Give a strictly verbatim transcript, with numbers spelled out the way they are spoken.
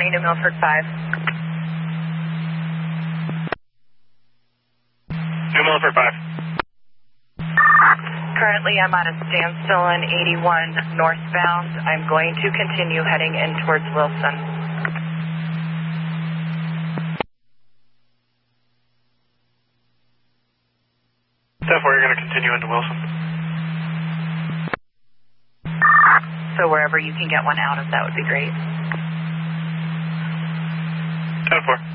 County, New Milford five. New Milford five. Currently, I'm at a standstill in eighty-one northbound. I'm going to continue heading in towards Wilson. ten four, you're going to continue into Wilson. So wherever you can get one out of, that would be great. ten four.